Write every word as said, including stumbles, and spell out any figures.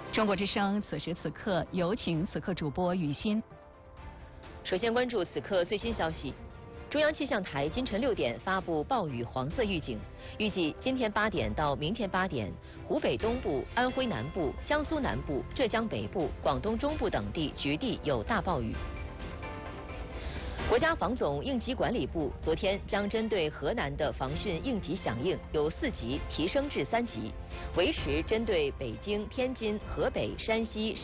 中国之声此时此刻有请此刻主播雨欣。 首先关注此刻最新消息。中央气象台今晨六点发布暴雨黄色预警，预计今天八点到明天八点，湖北东部、安徽南部、江苏南部、浙江北部、广东中部等地局地有大暴雨。国家防总应急管理部昨天将针对河南的防汛应急响应由四级提升至三级，维持针对北京、天津、河北、山西。